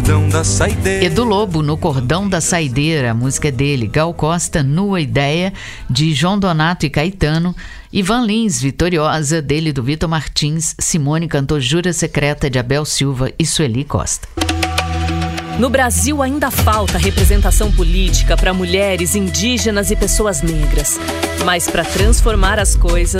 cordão da saideira. Edu Lobo, no Cordão da Saideira, a música é dele. Gal Costa, Nua Ideia, de João Donato e Caetano. Ivan Lins, Vitoriosa, dele, do Vitor Martins. Simone cantou Jura Secreta, de Abel Silva e Sueli Costa. No Brasil ainda falta representação política para mulheres, indígenas e pessoas negras. Mas para transformar as coisas,